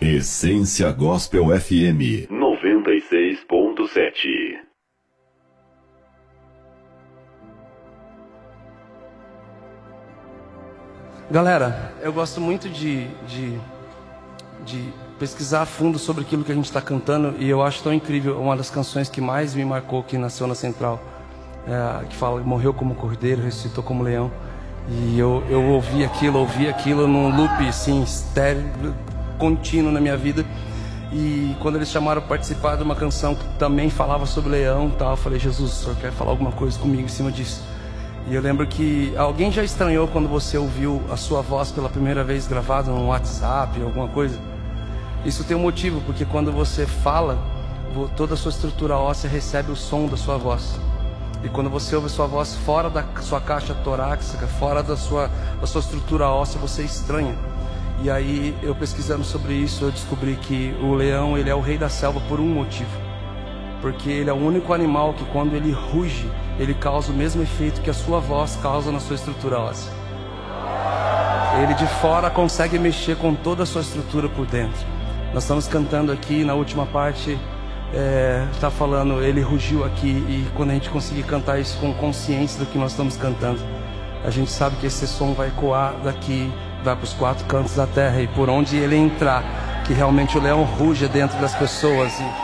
Essência Gospel FM 96.7. Galera, eu gosto muito de pesquisar a fundo sobre aquilo que a gente está cantando, e eu acho tão incrível. Uma das canções que mais me marcou, que nasceu na Central, que fala: morreu como cordeiro, ressuscitou como leão. E eu ouvi aquilo num loop assim, estéreo, contínuo na minha vida. E quando eles chamaram para participar de uma canção que também falava sobre leão e tal, eu falei: Jesus, o senhor quer falar alguma coisa comigo em cima disso? E eu lembro que alguém já estranhou quando você ouviu a sua voz pela primeira vez gravada no WhatsApp, alguma coisa? Isso tem um motivo, porque quando você fala, toda a sua estrutura óssea recebe o som da sua voz. E quando você ouve a sua voz fora da sua caixa torácica, fora da sua estrutura óssea, você estranha. E aí, eu pesquisando sobre isso, eu descobri que o leão, ele é o rei da selva por um motivo. Porque ele é o único animal que, quando ele ruge, ele causa o mesmo efeito que a sua voz causa na sua estrutura óssea. Ele de fora consegue mexer com toda a sua estrutura por dentro. Nós estamos cantando aqui, na última parte, está falando, ele rugiu aqui. E quando a gente conseguir cantar isso com consciência do que nós estamos cantando, a gente sabe que esse som vai ecoar daqui, vai para os quatro cantos da terra. E por onde ele entrar, que realmente o leão ruja dentro das pessoas. E